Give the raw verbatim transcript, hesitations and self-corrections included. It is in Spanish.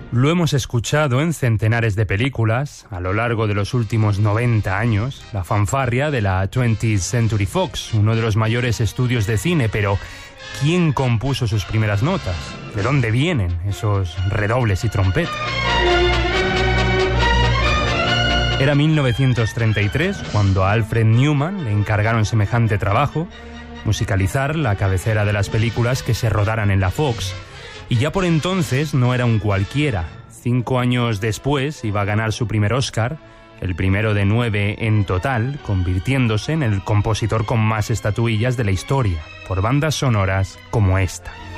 Lo hemos escuchado en centenares de películas a lo largo de los últimos noventa años, la fanfarria de la twentieth Century Fox, uno de los mayores estudios de cine, pero ¿quién compuso sus primeras notas? ¿De dónde vienen esos redobles y trompetas? Era mil novecientos treinta y tres cuando a Alfred Newman le encargaron semejante trabajo, musicalizar la cabecera de las películas que se rodaran en la Fox. Y ya por entonces no era un cualquiera. Cinco años después iba a ganar su primer Oscar, el primero de nueve en total, convirtiéndose en el compositor con más estatuillas de la historia, por bandas sonoras como esta.